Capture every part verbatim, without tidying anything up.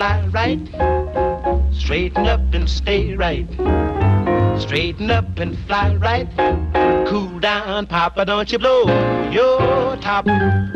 fly right. Straighten up and stay right. Straighten up and fly right. Cool down, Papa, don't you blow your top.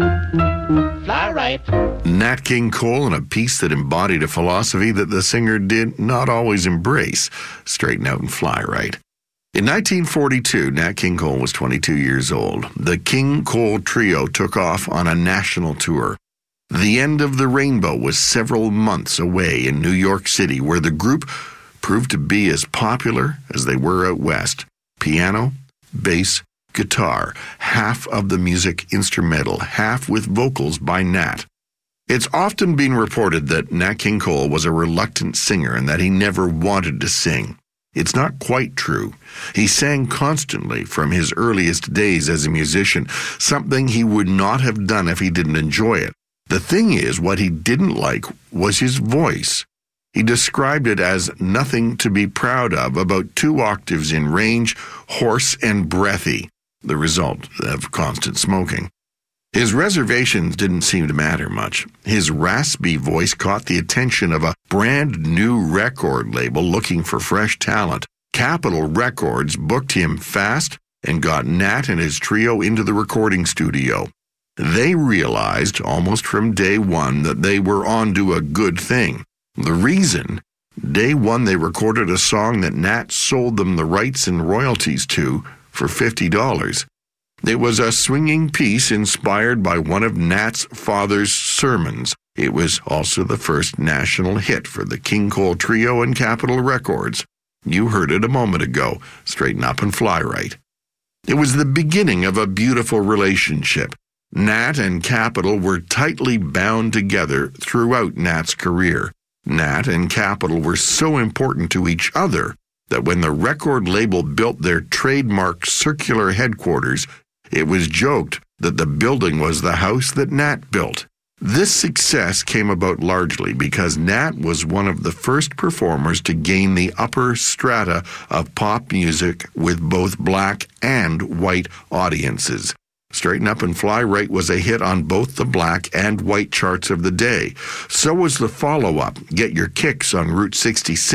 Fly right. Nat King Cole in a piece that embodied a philosophy that the singer did not always embrace. Straighten out and fly right. In nineteen forty-two, Nat King Cole was twenty-two years old. The King Cole Trio took off on a national tour. The End of the Rainbow was several months away in New York City, where the group proved to be as popular as they were out west. Piano, bass, guitar, half of the music instrumental, half with vocals by Nat. It's often been reported that Nat King Cole was a reluctant singer and that he never wanted to sing. It's not quite true. He sang constantly from his earliest days as a musician, something he would not have done if he didn't enjoy it. The thing is, what he didn't like was his voice. He described it as nothing to be proud of, about two octaves in range, hoarse and breathy, the result of constant smoking. His reservations didn't seem to matter much. His raspy voice caught the attention of a brand new record label looking for fresh talent. Capitol Records booked him fast and got Nat and his trio into the recording studio. They realized almost from day one that they were onto a good thing. The reason? Day one they recorded a song that Nat sold them the rights and royalties to for fifty dollars. It was a swinging piece inspired by one of Nat's father's sermons. It was also the first national hit for the King Cole Trio and Capitol Records. You heard it a moment ago. Straighten up and fly right. It was the beginning of a beautiful relationship. Nat and Capitol were tightly bound together throughout Nat's career. Nat and Capitol were so important to each other that when the record label built their trademark circular headquarters, it was joked that the building was the house that Nat built. This success came about largely because Nat was one of the first performers to gain the upper strata of pop music with both black and white audiences. Straighten Up and Fly Right was a hit on both the black and white charts of the day. So was the follow-up, Get Your Kicks on Route sixty-six.